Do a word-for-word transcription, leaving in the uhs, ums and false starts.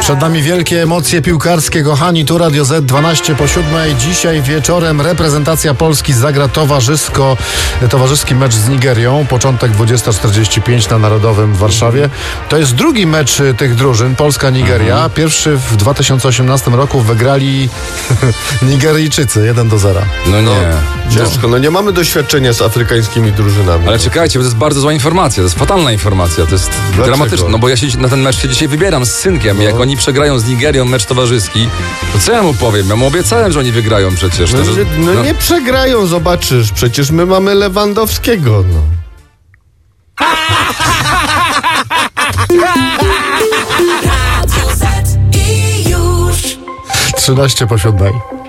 Przed nami wielkie emocje piłkarskie, kochani, tu Radio Z, dwanaście po siódmej. Dzisiaj wieczorem reprezentacja Polski zagra towarzysko, towarzyski mecz z Nigerią. Początek dwudziesta czterdzieści pięć na Narodowym w Warszawie. To jest drugi mecz tych drużyn, Polska-Nigeria. Mhm. Pierwszy w dwa tysiące osiemnastym roku wygrali Nigeryjczycy jeden do zera. No nie. Ciężko, no nie mamy doświadczenia z afrykańskimi drużynami. Ale czekajcie, bo to jest bardzo zła informacja, to jest fatalna informacja, to jest Dlaczego? dramatyczne. No bo ja się na ten mecz się dzisiaj wybieram z synkiem. No. Jak oni przegrają z Nigerią mecz towarzyski, to co ja mu powiem? Ja mu obiecałem, że oni wygrają przecież. No, to, że, no, no nie przegrają, zobaczysz. Przecież my mamy Lewandowskiego, no. trzynaście po siódmej.